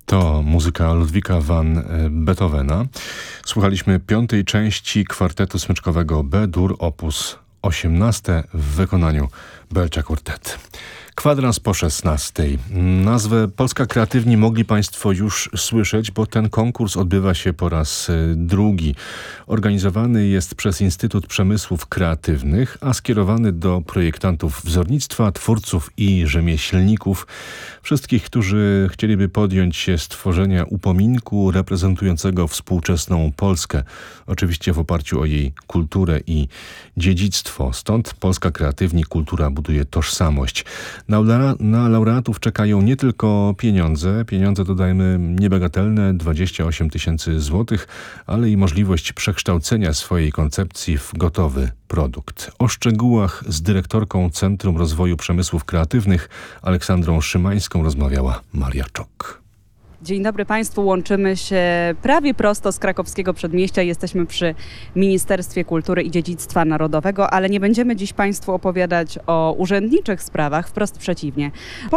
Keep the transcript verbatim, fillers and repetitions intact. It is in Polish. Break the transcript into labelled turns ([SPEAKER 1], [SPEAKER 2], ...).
[SPEAKER 1] To muzyka Ludwika van Beethovena. Słuchaliśmy piątej części kwartetu smyczkowego B-dur opus osiemnaście w wykonaniu Belcza Quartet. Kwadrans po szesnastej. Nazwę Polska Kreatywni mogli Państwo już słyszeć, bo ten konkurs odbywa się po raz drugi. Organizowany jest przez Instytut Przemysłów Kreatywnych, a skierowany do projektantów wzornictwa, twórców i rzemieślników. Wszystkich, którzy chcieliby podjąć się stworzenia upominku reprezentującego współczesną Polskę. Oczywiście w oparciu o jej kulturę i dziedzictwo. Stąd Polska Kreatywni, kultura buduje tożsamość. Na, na laureatów czekają nie tylko pieniądze, pieniądze dodajmy niebagatelne, dwadzieścia osiem tysięcy złotych, ale i możliwość przekształcenia swojej koncepcji w gotowy produkt. O szczegółach z dyrektorką Centrum Rozwoju Przemysłów Kreatywnych Aleksandrą Szymańską rozmawiała Maria Czok.
[SPEAKER 2] Dzień dobry Państwu, łączymy się prawie prosto z krakowskiego przedmieścia. Jesteśmy przy Ministerstwie Kultury i Dziedzictwa Narodowego, ale nie będziemy dziś Państwu opowiadać o urzędniczych sprawach, wprost przeciwnie.